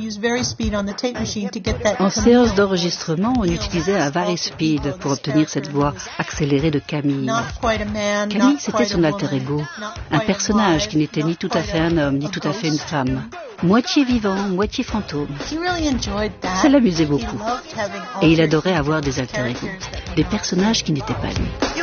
En séance d'enregistrement, on utilisait un Varispeed pour obtenir cette voix accélérée de Camille. Camille, c'était son alter ego, un personnage qui n'était ni tout à fait un homme, ni tout à fait une femme. Moitié vivant, moitié fantôme. Ça l'amusait beaucoup. Et il adorait avoir des alter ego, des personnages qui n'étaient pas lui.